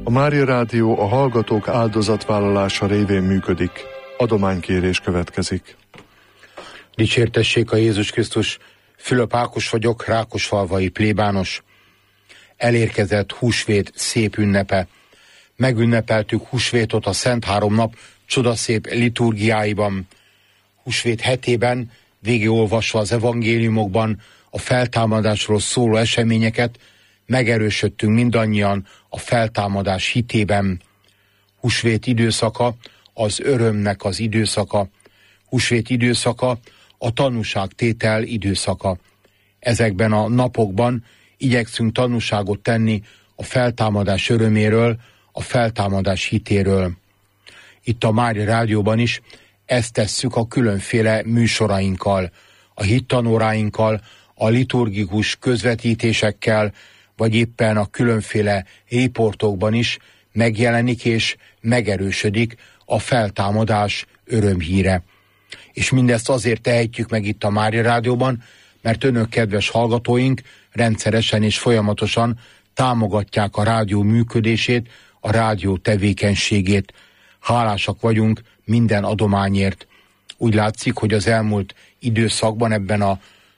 A Mária Rádió a hallgatók áldozatvállalása révén működik. Adománykérés következik. Dicsértessék a Jézus Krisztus! Fülöp Ákos vagyok, rákosfalvai plébános. Elérkezett húsvét szép ünnepe. Megünnepeltük húsvétot a Szent Háromnap csodaszép liturgiáiban. Húsvét hetében, végigolvasva az evangéliumokban a feltámadásról szóló eseményeket, megerősödtünk mindannyian a feltámadás hitében. Húsvét időszaka az örömnek az időszaka. Húsvét időszaka a tanúságtétel időszaka. Ezekben a napokban igyekszünk tanúságot tenni a feltámadás öröméről, a feltámadás hitéről. Itt a Mária Rádióban is ezt tesszük a különféle műsorainkkal, a hittanóráinkkal, a liturgikus közvetítésekkel, vagy éppen a különféle riportokban is megjelenik és megerősödik a feltámadás örömhíre. És mindezt azért tehetjük meg itt a Mária Rádióban, mert önök, kedves hallgatóink, rendszeresen és folyamatosan támogatják a rádió működését, a rádió tevékenységét. Hálásak vagyunk minden adományért. Úgy látszik, hogy az elmúlt időszakban, ebben a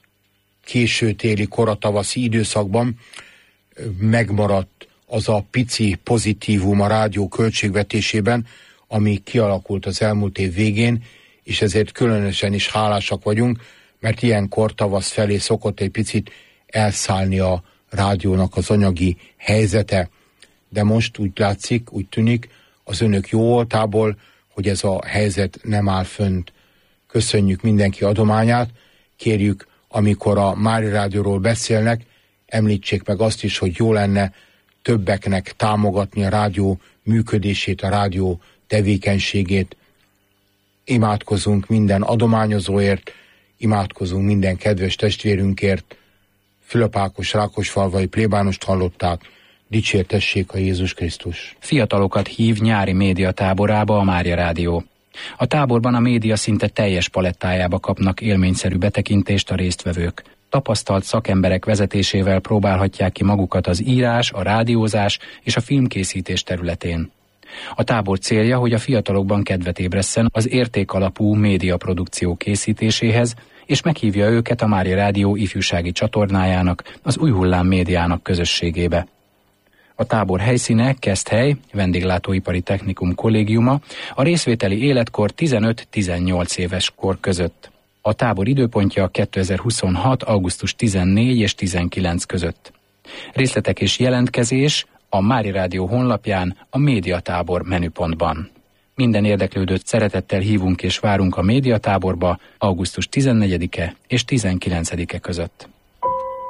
későtéli, koratavaszi időszakban megmaradt az a pici pozitívum a rádió költségvetésében, ami kialakult az elmúlt év végén, és ezért különösen is hálásak vagyunk, mert ilyenkor tavasz felé szokott egy picit elszállni a rádiónak az anyagi helyzete. De most úgy látszik, úgy tűnik az önök jó voltából, hogy ez a helyzet nem áll fönt. Köszönjük mindenki adományát, kérjük, amikor a Mária Rádióról beszélnek, említsék meg azt is, hogy jó lenne többeknek támogatni a rádió működését, a rádió tevékenységét. Imádkozunk minden adományozóért, imádkozunk minden kedves testvérünkért. Fülöp Ákos rákosfalvai plébánost hallották, dicsértessék a Jézus Krisztus. Fiatalokat hív nyári médiatáborába a Mária Rádió. A táborban a média szinte teljes palettájába kapnak élményszerű betekintést a résztvevők. Tapasztalt szakemberek vezetésével próbálhatják ki magukat az írás, a rádiózás és a filmkészítés területén. A tábor célja, hogy a fiatalokban kedvet ébresszen az értékalapú médiaprodukció készítéséhez, és meghívja őket a Mária Rádió ifjúsági csatornájának, az Új Hullám médiának közösségébe. A tábor helyszíne Keszthely, Vendéglátóipari Technikum kollégiuma, a részvételi életkor 15-18 éves kor között. A tábor időpontja 2026. augusztus 14 és 19 között. Részletek és jelentkezés a Mária Rádió honlapján, a médiatábor menüpontban. Minden érdeklődőt szeretettel hívunk és várunk a médiatáborba augusztus 14-e és 19-e között.